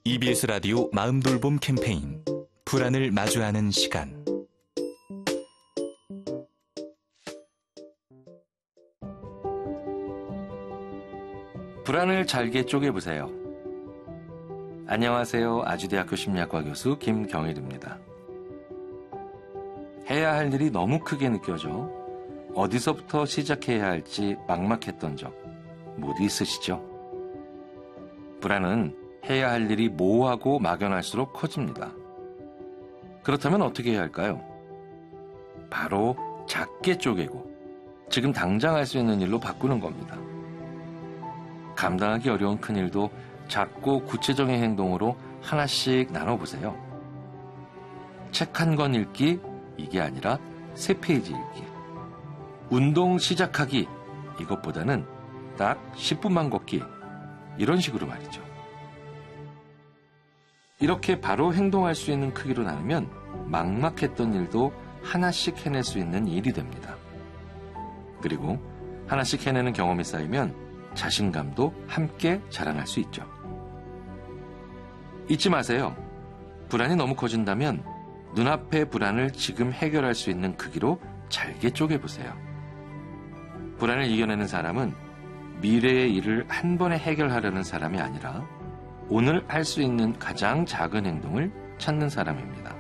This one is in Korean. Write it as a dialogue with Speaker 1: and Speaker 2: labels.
Speaker 1: EBS 라디오 마음돌봄 캠페인 불안을 마주하는 시간.
Speaker 2: 불안을 잘게 쪼개보세요. 안녕하세요. 아주대학교 심리학과 교수 김경일입니다. 해야 할 일이 너무 크게 느껴져 어디서부터 시작해야 할지 막막했던 적 모두 있으시죠? 불안은 해야 할 일이 모호하고 막연할수록 커집니다. 그렇다면 어떻게 해야 할까요? 바로 작게 쪼개고 지금 당장 할 수 있는 일로 바꾸는 겁니다. 감당하기 어려운 큰일도 작고 구체적인 행동으로 하나씩 나눠보세요. 책 한 권 읽기, 이게 아니라 3페이지 읽기. 운동 시작하기, 이것보다는 딱 10분만 걷기, 이런 식으로 말이죠. 이렇게 바로 행동할 수 있는 크기로 나누면 막막했던 일도 하나씩 해낼 수 있는 일이 됩니다. 그리고 하나씩 해내는 경험이 쌓이면 자신감도 함께 자라날 수 있죠. 잊지 마세요. 불안이 너무 커진다면 눈앞의 불안을 지금 해결할 수 있는 크기로 잘게 쪼개보세요. 불안을 이겨내는 사람은 미래의 일을 한 번에 해결하려는 사람이 아니라 오늘 할 수 있는 가장 작은 행동을 찾는 사람입니다.